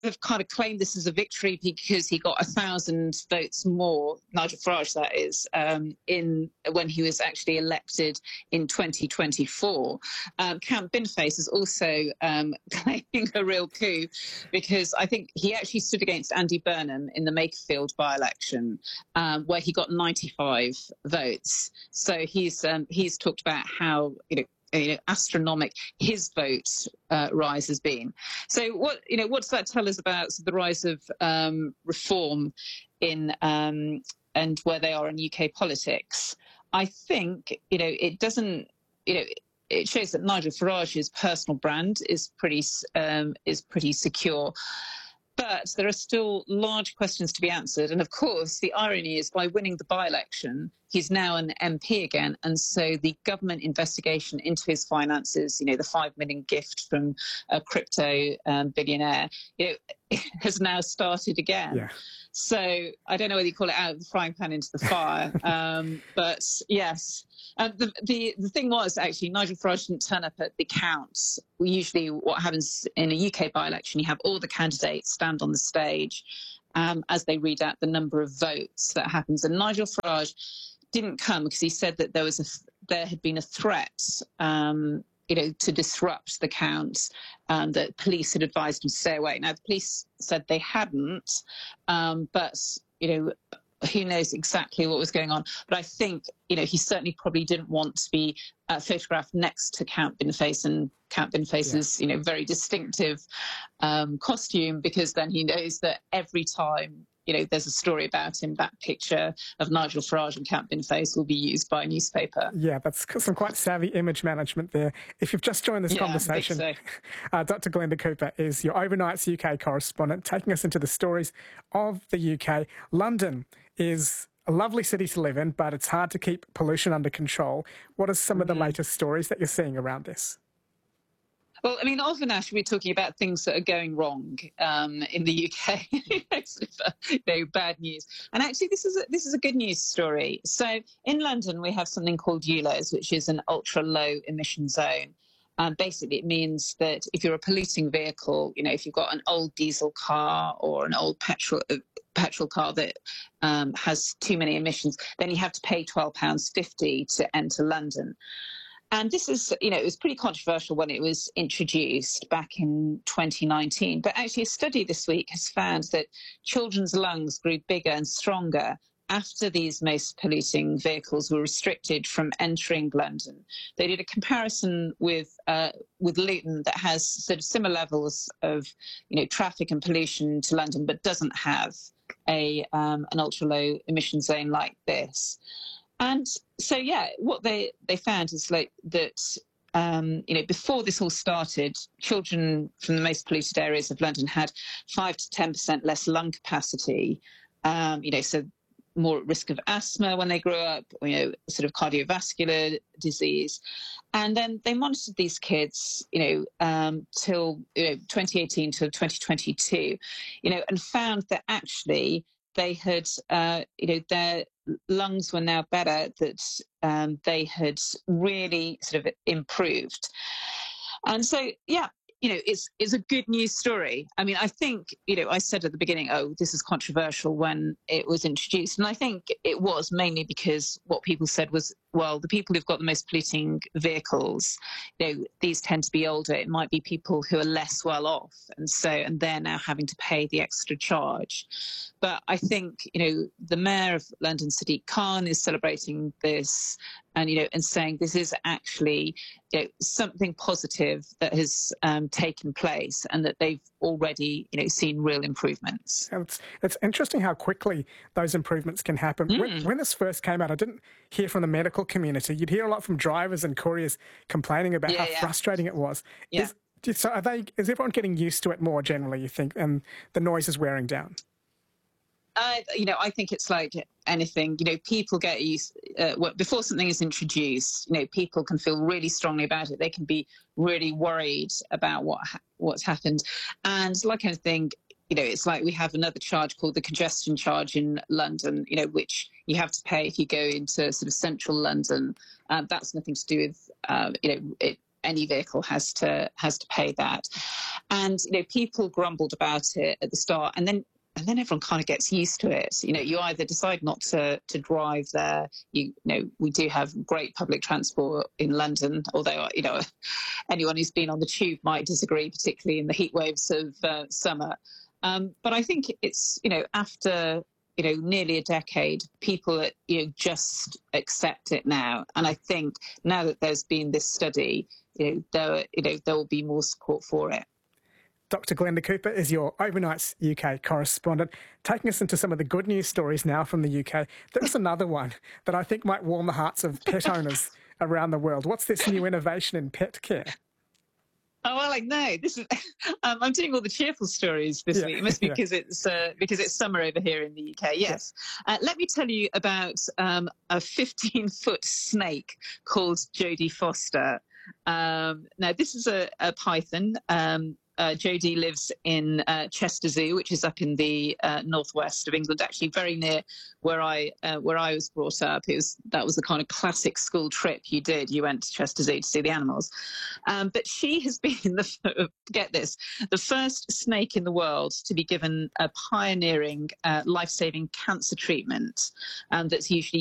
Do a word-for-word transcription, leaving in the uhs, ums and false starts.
have kind of claimed this as a victory because he got a thousand votes more, Nigel Farage that is, um, in when he was actually elected in twenty twenty-four. Um, Count Boniface is also um, claiming a real coup because I think he actually stood against Andy Burnham in the Makerfield by-election, um, where he got ninety-five votes. So he's um, he's talked about how, you know, You know, astronomic his vote uh, rise has been. So what you know, what does that tell us about the rise of um, reform in um, and where they are in U K politics? I think you know it doesn't. You know, it shows that Nigel Farage's personal brand is pretty um, is pretty secure. But there are still large questions to be answered. And of course, the irony is by winning the by-election, he's now an M P again. And so the government investigation into his finances, you know, the five million gift from a crypto um, billionaire, you know, has now started again. Yeah. So I don't know whether you call it out of the frying pan into the fire. um, but yes. And the, the the thing was, actually, Nigel Farage didn't turn up at the counts. Usually what happens in a U K by-election, you have all the candidates stand on the stage um, as they read out the number of votes that happens. And Nigel Farage didn't come because he said that there was a, there had been a threat um, you know, to disrupt the counts, um, that police had advised him to stay away. Now, the police said they hadn't, um, but, you know, who knows exactly what was going on. But I think, you know, he certainly probably didn't want to be uh, photographed next to Count Boniface and Count Boniface's, yeah. you know, very distinctive um, costume, because then he knows that every time, you know, there's a story about him, that picture of Nigel Farage and Count Boniface will be used by a newspaper. Yeah, that's some quite savvy image management there. If you've just joined this yeah, conversation, so. uh, Doctor Glenda Cooper is your Overnights U K correspondent, taking us into the stories of the U K. London is a lovely city to live in, but it's hard to keep pollution under control. What are some mm-hmm. of the latest stories that you're seeing around this? Well, I mean, often actually we're talking about things that are going wrong um, in the U K, you know, bad news. And actually, this is a, this is a good news story. So in London, we have something called U L E Z, which is an ultra low emission zone. Um, basically, it means that if you're a polluting vehicle, you know, if you've got an old diesel car or an old petrol uh, petrol car that um, has too many emissions, then you have to pay twelve pounds fifty to enter London. And this is, you know, it was pretty controversial when it was introduced back in twenty nineteen. But actually, a study this week has found that children's lungs grew bigger and stronger after these most polluting vehicles were restricted from entering London. They did a comparison with uh, with Luton that has sort of similar levels of, you know, traffic and pollution to London, but doesn't have a um, an ultra low emission zone like this. And so, yeah, what they, they found is like that, um, you know, before this all started, children from the most polluted areas of London had five to ten percent less lung capacity, um, you know, so more at risk of asthma when they grew up, you know, sort of cardiovascular disease. And then they monitored these kids, you know, um, till, you know, twenty eighteen to twenty twenty-two, you know, and found that actually they had, uh, you know, their lungs were now better, that um, they had really sort of improved. And so, yeah, you know, it's, it's a good news story. I mean, I think, you know, I said at the beginning, oh, this is controversial when it was introduced. And I think it was mainly because what people said was, well, the people who've got the most polluting vehicles, you know, these tend to be older. It might be people who are less well off. And so, and they're now having to pay the extra charge. But I think, you know, the mayor of London, Sadiq Khan, is celebrating this and, you know, and saying this is actually, you know, something positive that has um, taken place and that they've already, you know, seen real improvements. It's, it's interesting how quickly those improvements can happen. Mm. When, when this first came out, I didn't hear from the medical community. You'd hear a lot from drivers and couriers complaining about yeah, how yeah. frustrating it was. Yeah. Is, so are they, is everyone getting used to it more generally, you think, and the noise is wearing down? Uh, you know, I think it's like anything. You know, people get used uh, before something is introduced. You know, people can feel really strongly about it. They can be really worried about what ha- what's happened. And like anything, you know, it's like we have another charge called the congestion charge in London. You know, which you have to pay if you go into sort of central London. Um, that's nothing to do with uh, you know it. any vehicle has to has to pay that. And you know, people grumbled about it at the start, and then and then everyone kind of gets used to it. You know, you either decide not to to drive there. You, you know, we do have great public transport in London, although you know, anyone who's been on the tube might disagree, particularly in the heat waves of uh, summer. Um, but I think it's, you know, after you know nearly a decade, people you know just accept it now, and I think now that there's been this study, you know, there you know there will be more support for it. Doctor Glenda Cooper is your Overnights U K correspondent, taking us into some of the good news stories now from the U K. There's another one that I think might warm the hearts of pet owners around the world. What's this new innovation in pet care? Oh well, like no, this is. Um, I'm doing all the cheerful stories this yeah, week. It must be yeah. because it's uh, because it's summer over here in the U K. Yes, yeah. uh, let me tell you about um, a fifteen-foot snake called Jodie Foster. Um, now, this is a, a python. Um, Uh, Jodie lives in uh, Chester Zoo, which is up in the uh, northwest of England, actually very near where I uh, where I was brought up. It was that was the kind of classic school trip you did. You went to Chester Zoo to see the animals. Um, but she has been the get this the first snake in the world to be given a pioneering uh, life-saving cancer treatment, um, that's usually